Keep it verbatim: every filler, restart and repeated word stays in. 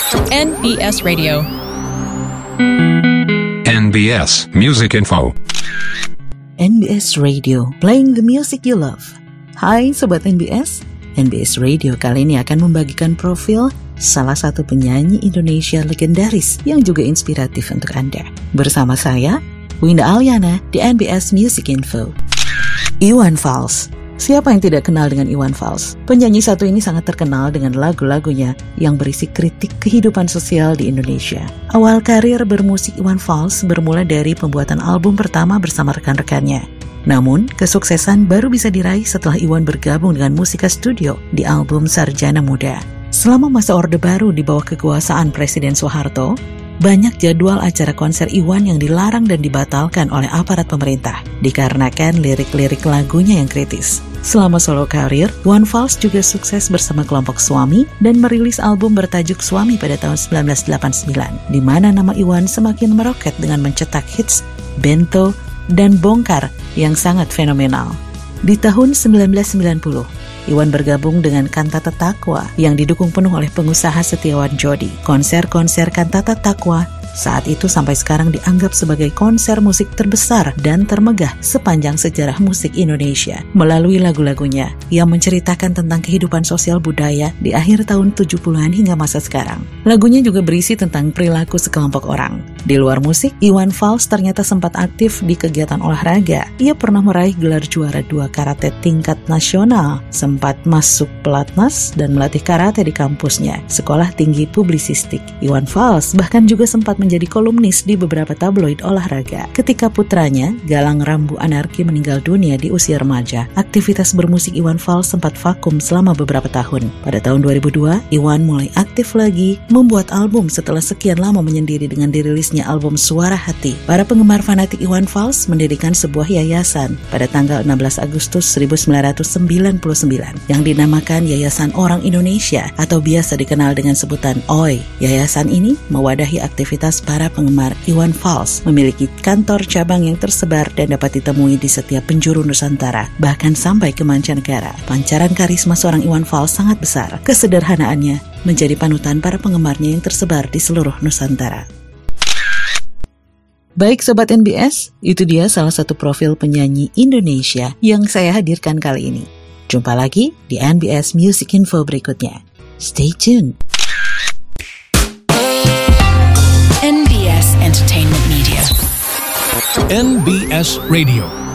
N B S Radio. N B S Music Info. N B S Radio, playing the music you love. Hai Sobat N B S, N B S Radio kali ini akan membagikan profil salah satu penyanyi Indonesia legendaris yang juga inspiratif untuk Anda. Bersama saya, Winda Aliana di N B S Music Info. Iwan Fals. Siapa yang tidak kenal dengan Iwan Fals? Penyanyi satu ini sangat terkenal dengan lagu-lagunya yang berisi kritik kehidupan sosial di Indonesia. Awal karir bermusik Iwan Fals bermula dari pembuatan album pertama bersama rekan-rekannya. Namun, kesuksesan baru bisa diraih setelah Iwan bergabung dengan Musika Studio di album Sarjana Muda. Selama masa Orde Baru di bawah kekuasaan Presiden Soeharto, banyak jadwal acara konser Iwan yang dilarang dan dibatalkan oleh aparat pemerintah, dikarenakan lirik-lirik lagunya yang kritis. Selama solo karir, Iwan Fals juga sukses bersama kelompok Suami dan merilis album bertajuk Suami pada tahun sembilan belas delapan puluh sembilan, di mana nama Iwan semakin meroket dengan mencetak hits Bento dan Bongkar yang sangat fenomenal. Di tahun sembilan belas sembilan puluh, Iwan bergabung dengan Kantata Takwa yang didukung penuh oleh pengusaha Setiawan Jodi. Konser-konser Kantata Takwa saat itu sampai sekarang dianggap sebagai konser musik terbesar dan termegah sepanjang sejarah musik Indonesia. Melalui lagu-lagunya yang menceritakan tentang kehidupan sosial budaya di akhir tahun tujuh puluhan hingga masa sekarang. Lagunya juga berisi tentang perilaku sekelompok orang. Di luar musik, Iwan Fals ternyata sempat aktif di kegiatan olahraga. Ia pernah meraih gelar juara dua karate tingkat nasional, sempat masuk pelatnas dan melatih karate di kampusnya, Sekolah Tinggi Publisistik. Iwan Fals bahkan juga sempat menjadi kolumnis di beberapa tabloid olahraga. Ketika putranya, Galang Rambu Anarki, meninggal dunia di usia remaja, aktivitas bermusik Iwan Fals sempat vakum selama beberapa tahun. Pada tahun dua ribu dua, Iwan mulai aktif lagi, membuat album setelah sekian lama menyendiri dengan dirilisnya album Suara Hati. Para penggemar fanatik Iwan Fals mendirikan sebuah yayasan pada tanggal enam belas Agustus seribu sembilan ratus sembilan puluh sembilan yang dinamakan Yayasan Orang Indonesia atau biasa dikenal dengan sebutan O I. Yayasan ini mewadahi aktivitas para penggemar Iwan Fals, memiliki kantor cabang yang tersebar dan dapat ditemui di setiap penjuru Nusantara, bahkan sampai ke mancanegara. Pancaran karisma seorang Iwan Fals sangat besar. Kesederhanaannya menjadi panutan para penggemarnya yang tersebar di seluruh Nusantara. Baik Sobat N B S, itu dia salah satu profil penyanyi Indonesia yang saya hadirkan kali ini. Jumpa lagi di N B S Music Info berikutnya. Stay tuned. N B S Entertainment Media. N B S Radio.